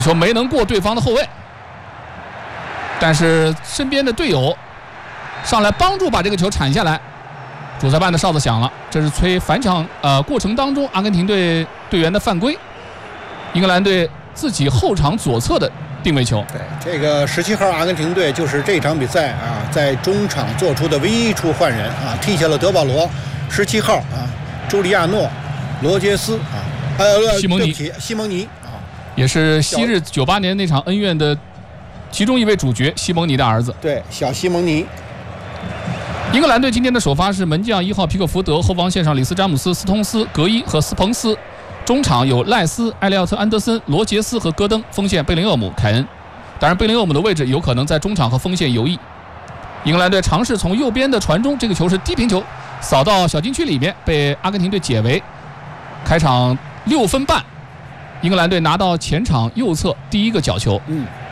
球没能过对方的后卫，但是身边的队友上来帮助把这个球铲下来。主裁判的哨子响了，这是吹反抢过程当中阿根廷队队员的犯规，英格兰队自己后场左侧的定位球。 对，这个17号阿根廷队就是这场比赛啊，在中场做出的唯一一处换人啊，替下了德保罗，17号啊，周利亚诺、罗杰斯啊，西蒙尼啊， 也是昔日98年那场恩怨的其中一位主角，西蒙尼的儿子。 对，小西蒙尼。 英格兰队今天的首发是门将1号皮克福德，后防线上里斯詹姆斯、斯通斯、格伊和斯彭斯，中场有赖斯、埃利奥特、安德森、罗杰斯和戈登，锋线贝林厄姆、凯恩。当然贝林厄姆的位置有可能在中场和锋线游弋。英格兰队尝试从右边的传中，这个球是低平球，扫到小禁区里面，被阿根廷队解围。开场6分半，英格兰队拿到前场右侧第一个角球。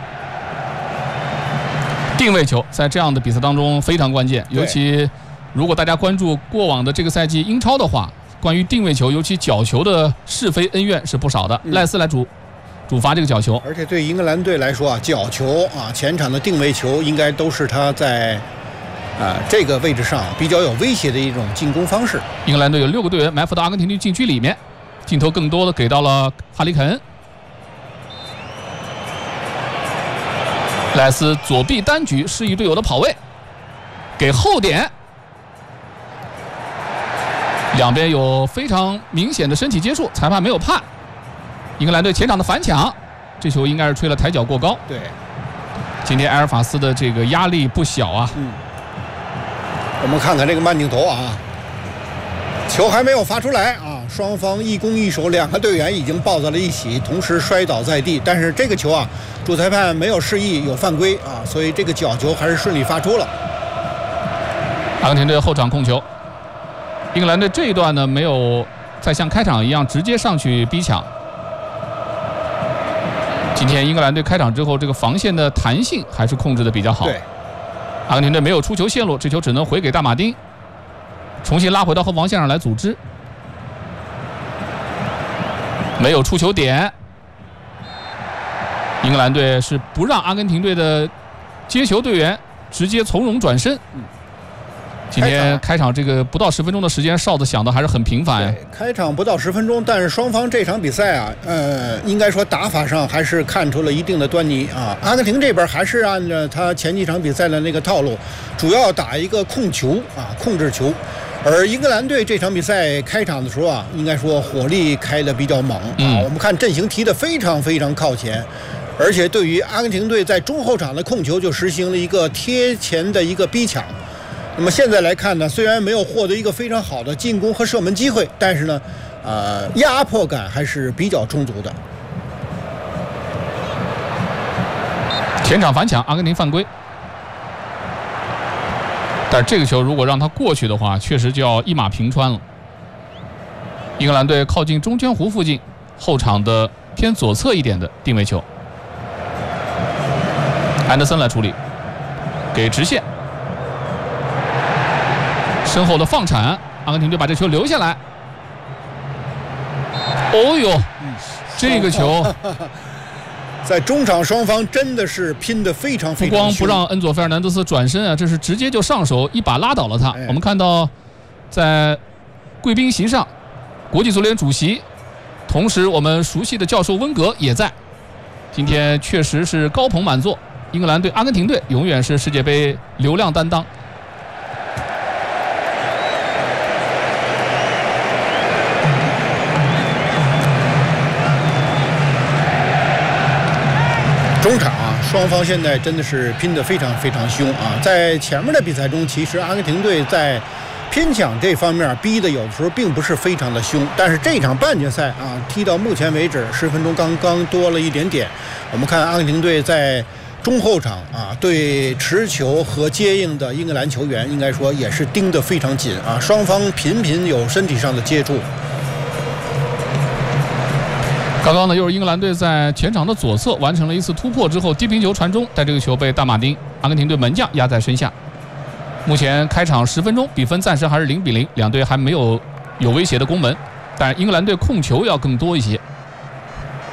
定位球在这样的比赛当中非常关键，尤其如果大家关注过往的这个赛季英超的话，关于定位球尤其角球的是非恩怨是不少的。赖斯来主罚这个角球， 而且对英格兰队来说啊，角球啊前场的定位球应该都是他在这个位置上比较有威胁的一种进攻方式。 英格兰队有6个队员埋伏到阿根廷队禁区里面，镜头更多的给到了哈里凯恩。赖斯左臂单举示意队友的跑位，给后点，两边有非常明显的身体接触，裁判没有判。英格兰队前场的反抢，这球应该是吹了抬脚过高。 对， 今天埃尔法斯的这个压力不小啊。 我们看看这个慢镜头啊，球还没有发出来啊，双方一攻一守，2个队员已经抱在了一起，同时摔倒在地。但是这个球啊，主裁判没有示意有犯规啊，所以这个角球还是顺利发出了。 阿根廷队后场控球，英格兰队这一段呢没有再像开场一样直接上去逼抢。今天英格兰队开场之后，这个防线的弹性还是控制的比较好。 对， 阿根廷队没有出球线路，这球只能回给大马丁，重新拉回到后防线上来组织。没有出球点，英格兰队是不让阿根廷队的接球队员直接从容转身。今天开场这个不到10分钟的时间，哨子响的还是很频繁。 开场不到10分钟，但是双方这场比赛啊，应该说打法上还是看出了一定的端倪啊。阿根廷这边还是按照他前几场比赛的那个套路，主要打一个控球啊，控制球。而英格兰队这场比赛开场的时候啊，应该说火力开得比较猛啊。我们看阵型提得非常非常靠前，而且对于阿根廷队在中后场的控球就实行了一个贴前的一个逼抢。那么现在来看呢，虽然没有获得一个非常好的进攻和射门机会，但是呢，压迫感还是比较充足的。 前场反抢，阿根廷犯规。但这个球如果让他过去的话，确实就要一马平川了。英格兰队靠近中圈弧附近，后场的偏左侧一点的定位球，安德森来处理，给直线，身后的放铲，阿根廷队把这球留下来。哦呦，这个球在中场双方真的是拼得非常非常凶， 不光不让恩佐·费尔南德斯转身啊，这是直接就上手一把拉倒了他。我们看到在贵宾席上，国际足联主席，同时我们熟悉的教授温格也在。今天确实是高朋满座，英格兰队、阿根廷队永远是世界杯流量担当。 中场啊，双方现在真的是拼得非常非常凶啊！在前面的比赛中，其实阿根廷队在拼抢这方面逼的有的时候并不是非常的凶，但是这场半决赛啊，踢到目前为止10分钟刚刚多了一点点。我们看阿根廷队在中后场啊，对持球和接应的英格兰球员，应该说也是盯得非常紧啊，双方频频有身体上的接触。 刚刚呢，又是英格兰队在前场的左侧完成了一次突破之后低平球传中，但这个球被大马丁阿根廷队门将压在身下。目前开场10分钟，比分暂时还是0-0，两队还没有威胁的攻门，但是英格兰队控球要更多一些。